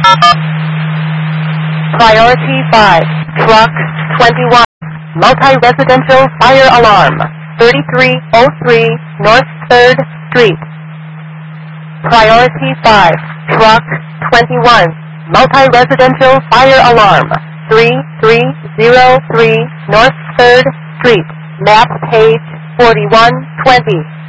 Priority 5, Truck 21, multi-residential fire alarm, 3303 North 3rd Street. Priority 5, Truck 21, multi-residential fire alarm, 3303 North 3rd Street, map page 4120.